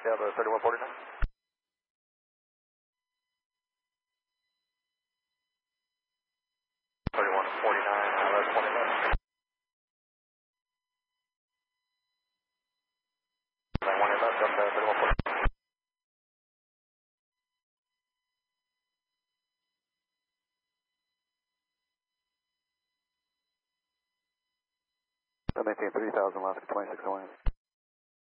Cab 3149. Left 20 left. Line 1 left, up 3149. I maintain 3000 left, 26 away.